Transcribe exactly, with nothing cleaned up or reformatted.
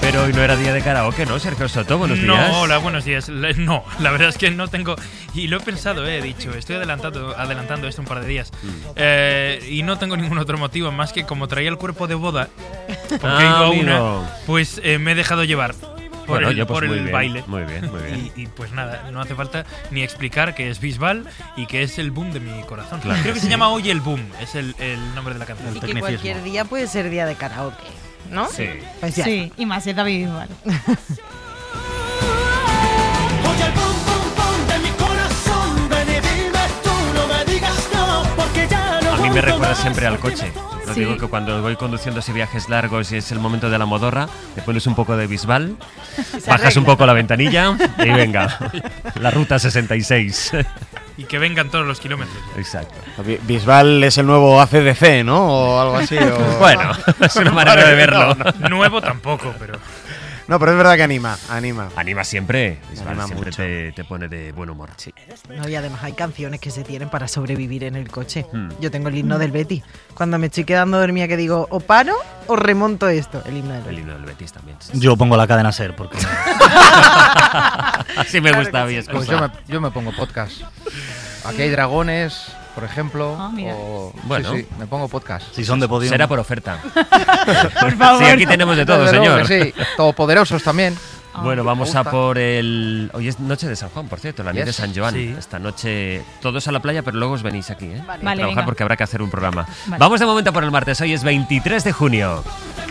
Pero hoy no era día de karaoke, ¿no, Sergio Soto? Buenos no, días. No, hola, buenos días. No, la verdad es que no tengo... Y lo he pensado, eh, he dicho, estoy adelantando, adelantando esto un par de días. Mm. Eh, y no tengo ningún otro motivo más que como traía el cuerpo de boda, porque ah, iba a una, pues eh, me he dejado llevar. Por bueno, el, yo, pues por muy el bien, baile. Muy bien, muy bien. Y, y pues nada, no hace falta ni explicar que es Bisbal y que es el boom de mi corazón. Claro, Creo que sí. se llama Hoy el Boom, es el, el nombre de la canción. Y que cualquier día puede ser día de karaoke, ¿no? Sí. Pues sí, y más si es David Bisbal. A mí me recuerda siempre al coche. Lo sí. digo que cuando voy conduciendo así viajes largos y es el momento de la modorra, te pones un poco de Bisbal, bajas un poco la ventanilla y venga, la ruta sesenta y seis. Y que vengan todos los kilómetros. Exacto. Bisbal es el nuevo A C D C, ¿no? O algo así. O... Bueno, es una manera de verlo. No, no. Nuevo tampoco, pero... No, pero es verdad que anima, anima. Anima siempre. Bisbal Anima siempre mucho. te, te pone de buen humor. Sí. No, y además hay canciones que se tienen para sobrevivir en el coche. Hmm. Yo tengo el himno del Betis. Cuando me estoy quedando dormida que digo, o paro o remonto esto. El himno del Betis. El himno del Betis también. Yo pongo la cadena SER porque... Así me Claro gusta a que mí. sí. Pues yo me, yo me pongo podcast. Aquí hay dragones, por ejemplo. Ah, mira. O, Bueno. sí, sí, me pongo podcast. Si son de podio... Será por oferta. Por favor. Sí, aquí tenemos de todo, Desde luego señor. que sí, todopoderosos también. Bueno, vamos me a gusta. por el... Hoy es noche de San Juan, por cierto, la noche Yes. de San Joan. Sí. Esta noche todos a la playa, pero luego os venís aquí, ¿eh? Vale. A Vale, trabajar venga. porque habrá que hacer un programa. Vale. Vamos de momento por el martes, hoy es veintitrés de junio.